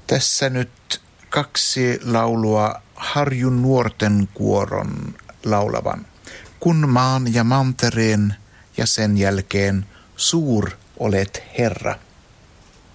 Tässä nyt 2 laulua Harjun nuorten kuoron laulavan. Kun maan ja mantereen ja sen jälkeen suur olet Herra.